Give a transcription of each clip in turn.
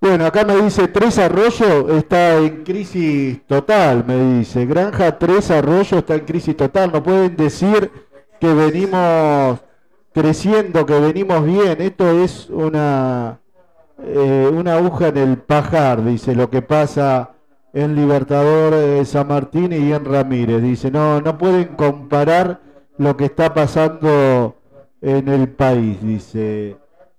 Bueno, acá me dice Tres Arroyos está en crisis total, me dice. Granja Tres Arroyos está en crisis total. No pueden decir que venimos creciendo, que venimos bien. Esto es una aguja en el pajar, dice, lo que pasa en Libertador San Martín y en Ramírez. Dice, no pueden comparar lo que está pasando en el país, dice.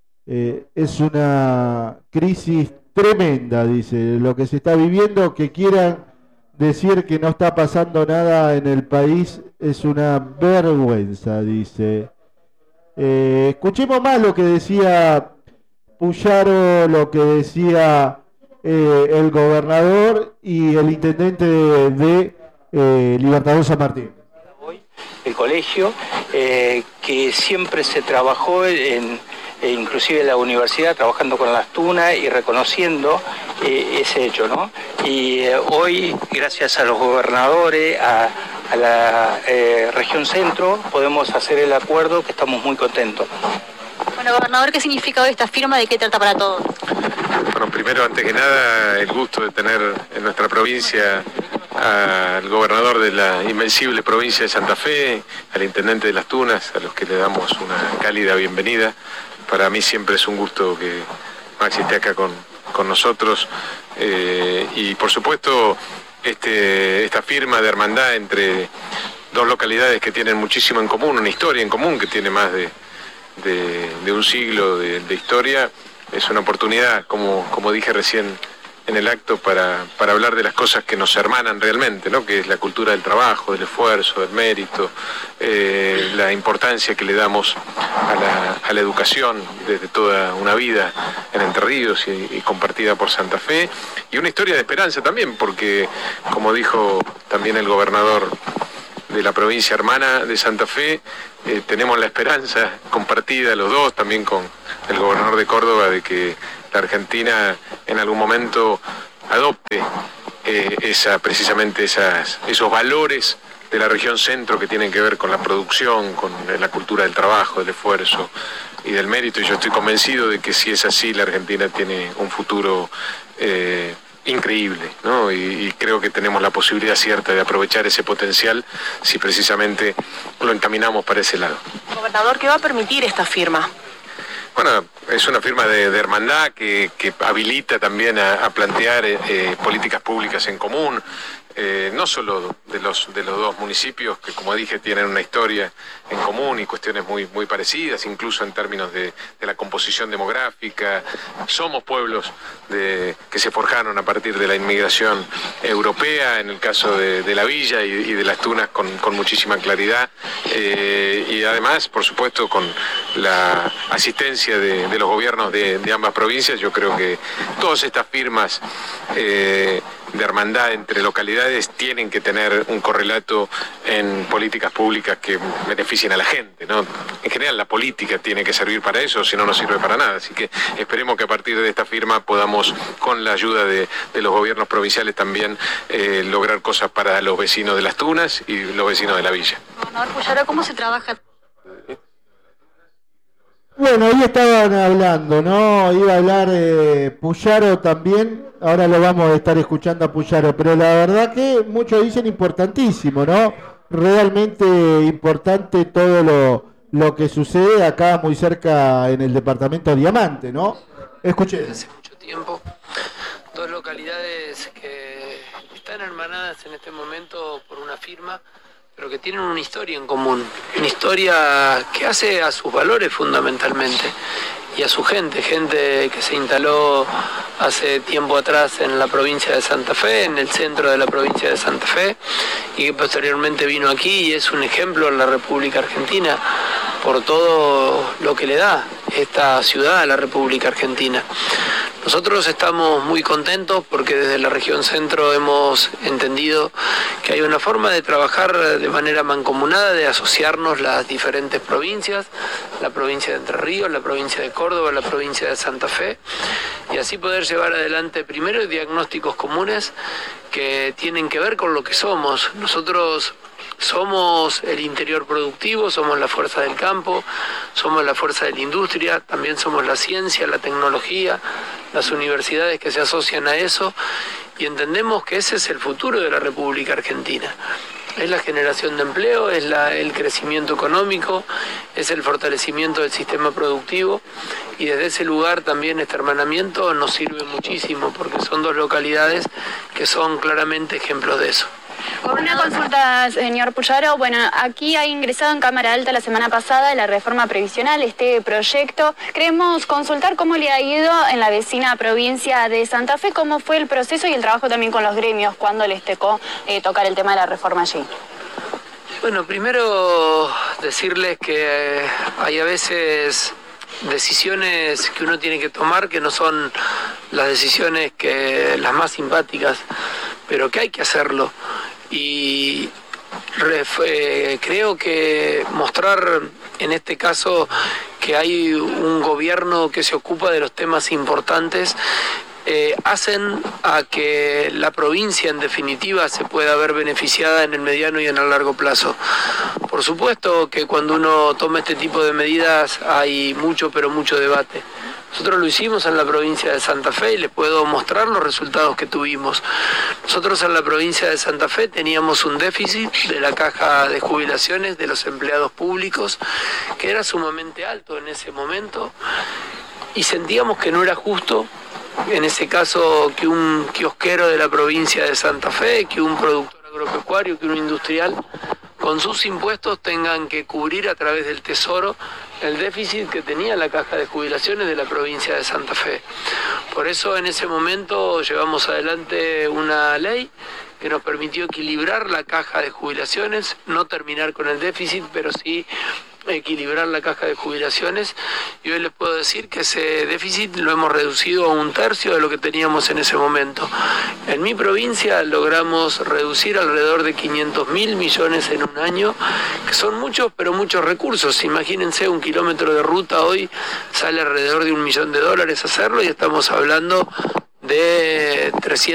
Es una crisis tremenda, dice, lo que se está viviendo. Que quieran decir que no está pasando nada en el país es una vergüenza, dice. Escuchemos más lo que decía Puyaro, lo que decía el gobernador y el intendente de Libertador San Martín. El colegio, que siempre se trabajó inclusive en la universidad, trabajando con las tunas y reconociendo ese hecho, ¿no? Y hoy, gracias a los gobernadores, a la región centro, podemos hacer el acuerdo, que estamos muy contentos. Bueno, gobernador, ¿qué significa hoy esta firma? ¿De qué trata para todos? Bueno, primero, antes que nada, el gusto de tener en nuestra provincia al gobernador de la invencible provincia de Santa Fe, al intendente de Las Tunas, a los que le damos una cálida bienvenida. Para mí siempre es un gusto que Maxi esté acá con nosotros. Y por supuesto, esta firma de hermandad entre dos localidades que tienen muchísimo en común, una historia en común que tiene más de un siglo de historia, es una oportunidad, como dije recién en el acto, para hablar de las cosas que nos hermanan realmente, ¿no? Que es la cultura del trabajo, del esfuerzo, del mérito, la importancia que le damos a la educación desde toda una vida en Entre Ríos y compartida por Santa Fe, y una historia de esperanza también, porque como dijo también el gobernador de la provincia hermana de Santa Fe, tenemos la esperanza compartida los dos, también con el gobernador de Córdoba, de que la Argentina en algún momento adopte precisamente esos valores de la región centro que tienen que ver con la producción, con la cultura del trabajo, del esfuerzo y del mérito. Y yo estoy convencido de que si es así, la Argentina tiene un futuro increíble, ¿no? Y creo que tenemos la posibilidad cierta de aprovechar ese potencial si precisamente lo encaminamos para ese lado. Gobernador, ¿qué va a permitir esta firma? Bueno, es una firma de hermandad que habilita también a plantear políticas públicas en común, no solo de los dos municipios que, como dije, tienen una historia en común y cuestiones muy parecidas, incluso en términos de la composición demográfica. Somos pueblos que se forjaron a partir de la inmigración europea, en el caso de la Villa y de Las Tunas con muchísima claridad, y además, por supuesto, con la asistencia de los gobiernos de ambas provincias. Yo creo que todas estas firmas de hermandad entre localidades tienen que tener un correlato en políticas públicas que beneficien a la gente, ¿no? En general la política tiene que servir para eso, si no, no sirve para nada. Así que esperemos que a partir de esta firma podamos, con la ayuda de los gobiernos provinciales también, lograr cosas para los vecinos de Las Tunas y los vecinos de la Villa. Gobernador Puyaro, ¿cómo se trabaja? Bueno, ahí estaban hablando, ¿no? Iba a hablar Puyaro también, ahora lo vamos a estar escuchando a Puyaro, pero la verdad que muchos dicen importantísimo, ¿no? Realmente importante todo lo que sucede acá muy cerca en el departamento Diamante, ¿no? Escuché. Hace mucho tiempo, dos localidades que están hermanadas en este momento por una firma, pero que tienen una historia en común, una historia que hace a sus valores fundamentalmente y a su gente que se instaló hace tiempo atrás en la provincia de Santa Fe, en el centro de la provincia de Santa Fe, y que posteriormente vino aquí y es un ejemplo en la República Argentina por todo lo que le da esta ciudad a la República Argentina. Nosotros estamos muy contentos porque desde la región centro hemos entendido que hay una forma de trabajar de manera mancomunada, de asociarnos las diferentes provincias, la provincia de Entre Ríos, la provincia de Córdoba, la provincia de Santa Fe, y así poder llevar adelante primero diagnósticos comunes que tienen que ver con lo que somos. Nosotros somos el interior productivo, somos la fuerza del campo, somos la fuerza de la industria, también somos la ciencia, la tecnología, las universidades que se asocian a eso, y entendemos que ese es el futuro de la República Argentina. Es la generación de empleo, es el crecimiento económico, es el fortalecimiento del sistema productivo, y desde ese lugar también este hermanamiento nos sirve muchísimo porque son dos localidades que son claramente ejemplos de eso. Una consulta, señor Puyaro. Bueno, aquí ha ingresado en Cámara Alta la semana pasada la reforma previsional, este proyecto. Queremos consultar cómo le ha ido en la vecina provincia de Santa Fe, cómo fue el proceso y el trabajo también con los gremios, cuando les tocó tocar el tema de la reforma allí. Bueno, primero decirles que hay a veces decisiones que uno tiene que tomar que no son las decisiones las más simpáticas, pero que hay que hacerlo. Y creo que mostrar en este caso que hay un gobierno que se ocupa de los temas importantes hacen a que la provincia en definitiva se pueda ver beneficiada en el mediano y en el largo plazo. Por supuesto que cuando uno toma este tipo de medidas hay mucho, pero mucho debate. Nosotros lo hicimos en la provincia de Santa Fe y les puedo mostrar los resultados que tuvimos. Nosotros en la provincia de Santa Fe teníamos un déficit de la caja de jubilaciones de los empleados públicos que era sumamente alto en ese momento, y sentíamos que no era justo en ese caso que un kiosquero de la provincia de Santa Fe, que un productor agropecuario, que un industrial con sus impuestos tengan que cubrir a través del Tesoro el déficit que tenía la caja de jubilaciones de la provincia de Santa Fe. Por eso en ese momento llevamos adelante una ley que nos permitió equilibrar la caja de jubilaciones, no terminar con el déficit, pero sí equilibrar la caja de jubilaciones, y hoy les puedo decir que ese déficit lo hemos reducido a 1/3 de lo que teníamos en ese momento. En mi provincia logramos reducir alrededor de 500.000 millones en un año, que son muchos, pero muchos recursos. Imagínense, 1 kilómetro de ruta hoy sale alrededor de $1 millón hacerlo, y estamos hablando de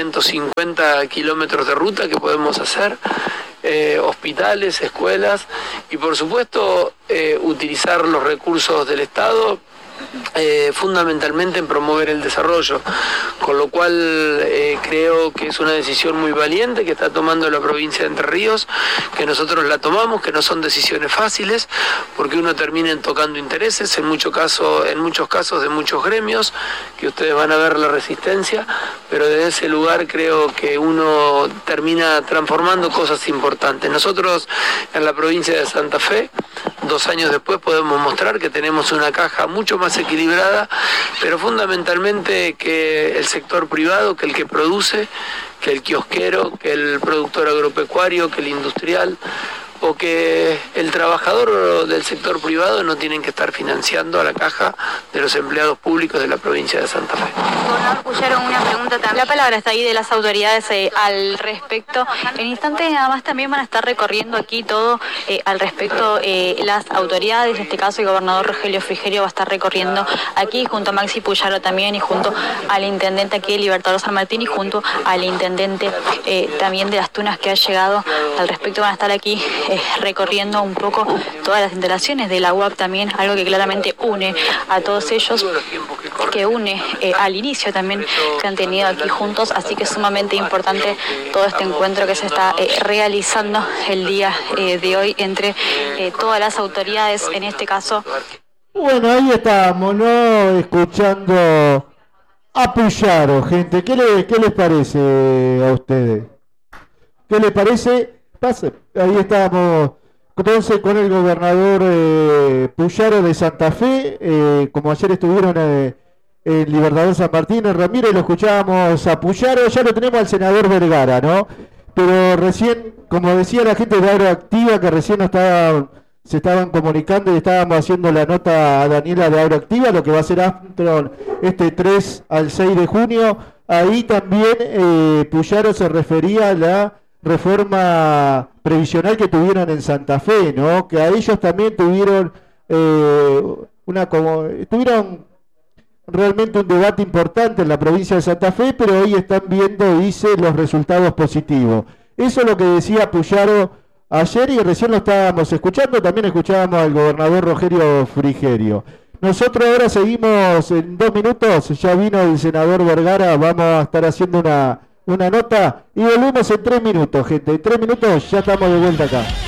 350 kilómetros de ruta que podemos hacer, hospitales, escuelas, y por supuesto utilizar los recursos del Estado fundamentalmente en promover el desarrollo, con lo cual creo que es una decisión muy valiente que está tomando la provincia de Entre Ríos, que nosotros la tomamos, que no son decisiones fáciles, porque uno termina tocando intereses, en muchos casos de muchos gremios, que ustedes van a ver la resistencia, pero desde ese lugar creo que uno termina transformando cosas importantes. Nosotros en la provincia de Santa Fe, 2 años después, podemos mostrar que tenemos una caja mucho más equilibrada, pero fundamentalmente que el sector privado, que el que produce, que el kiosquero, que el productor agropecuario, que el industrial o que el trabajador del sector privado no tienen que estar financiando a la caja de los empleados públicos de la provincia de Santa Fe. Gobernador Puyaro, una pregunta también. La palabra está ahí de las autoridades al respecto. En instantes nada más también van a estar recorriendo aquí todo al respecto las autoridades, en este caso el gobernador Rogelio Frigerio va a estar recorriendo aquí junto a Maxi Puyaro también, y junto al intendente aquí de Libertador San Martín, y junto al intendente también de Las Tunas que ha llegado al respecto. Van a estar aquí recorriendo un poco todas las instalaciones de la UAP también, algo que claramente une a todos ellos, que une al inicio también que han tenido aquí juntos, así que es sumamente importante todo este encuentro que se está realizando el día de hoy entre todas las autoridades, en este caso. Bueno, ahí estamos, ¿no? Escuchando a Puyaro, gente. ¿Qué les parece a ustedes? ¿Qué les parece? Ahí estábamos entonces con el gobernador Puyaro de Santa Fe, como ayer estuvieron en Libertador San Martín, en Ramírez, lo escuchábamos a Puyaro, ya lo tenemos al senador Vergara, ¿no? Pero recién, como decía la gente de Agroactiva, que recién se estaban comunicando y estábamos haciendo la nota a Daniela de Agroactiva, lo que va a ser Astron este 3 al 6 de junio, ahí también Puyaro se refería a la reforma previsional que tuvieron en Santa Fe, ¿no? Que a ellos también tuvieron tuvieron realmente un debate importante en la provincia de Santa Fe, pero hoy están viendo, dice, los resultados positivos. Eso es lo que decía Puyaro ayer y recién lo estábamos escuchando, también escuchábamos al gobernador Rogelio Frigerio. Nosotros ahora seguimos en 2 minutos, ya vino el senador Vergara, vamos a estar haciendo una nota y volvemos en 3 minutos, gente. En 3 minutos ya estamos de vuelta acá.